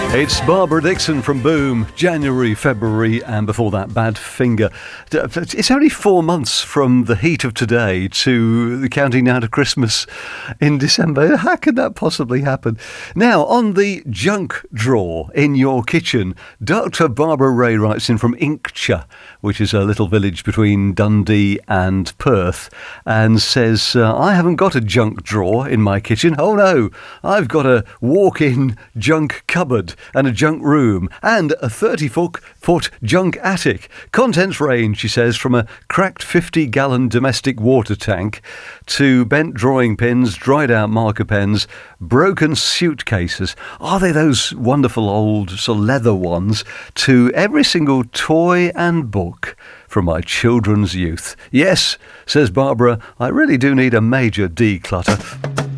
It's Barbara Dixon from Boom, January, February, and before that, Badfinger. It's only 4 months from the heat of today to the counting down to Christmas in December. How could that possibly happen? Now, on the junk drawer in your kitchen, Dr. Barbara Ray writes in from Inkcha, which is a little village between Dundee and Perth, and says, I haven't got a junk drawer in my kitchen. Oh no, I've got a walk-in junk cupboard and a junk room and a 30-foot junk attic. Contents range, she says, from a cracked 50-gallon domestic water tank to bent drawing pins, dried out marker pens, broken suitcases. Are they those wonderful old sort of leather ones? To every single toy and book from my children's youth. Yes, says Barbara, I really do need a major declutter.